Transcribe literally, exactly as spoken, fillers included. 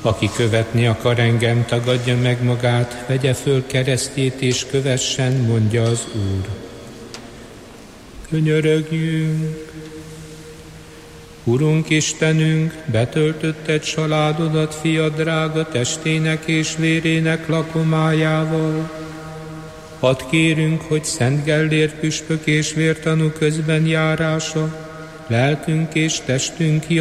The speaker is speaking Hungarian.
Aki követni akar engem, tagadja meg magát, vegye föl keresztjét és kövessen, mondja az Úr. Könyörögjünk! Urunk Istenünk, betöltötted családodat fiad drága testének és vérének lakomájával. Hadd kérünk, hogy Szent Gellért püspök és vértanú közben járása, lelkünk és testünk